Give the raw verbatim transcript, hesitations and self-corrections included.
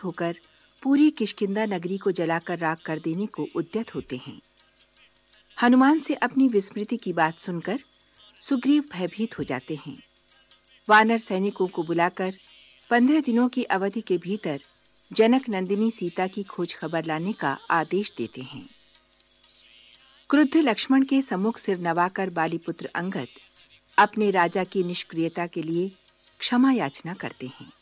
होकर पूरी किष्किंधा नगरी को जलाकर राख कर देने को उद्यत होते हैं। हनुमान से अपनी विस्मृति की बात सुनकर सुग्रीव भयभीत हो जाते हैं। वानर सैनिकों को बुलाकर पंद्रह दिनों की अवधि के भीतर जनक नंदिनी सीता की खोज खबर लाने का आदेश देते हैं। क्रुद्ध लक्ष्मण के सम्मुख सिर नवाकर बालीपुत्र अंगद अपने राजा की निष्क्रियता के लिए क्षमा याचना करते हैं।